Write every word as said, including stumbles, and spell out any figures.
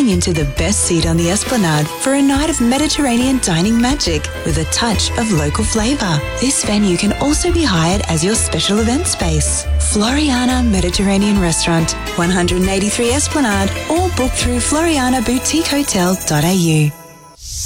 tuning into the best seat on the Esplanade for a night of Mediterranean dining magic with a touch of local flavour. This venue can also be hired as your special event space. Floriana Mediterranean Restaurant, one eighty-three Esplanade, or book through floriana boutique hotel dot a u.